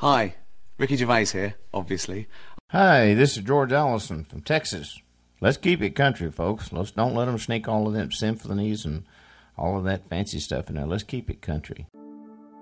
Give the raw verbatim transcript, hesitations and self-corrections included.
Hi, Ricky Gervais here, obviously. Hi, this is George Allison from Texas. Let's keep it country, folks. Let's don't let them sneak all of them symphonies and all of that fancy stuff in there. Let's keep it country.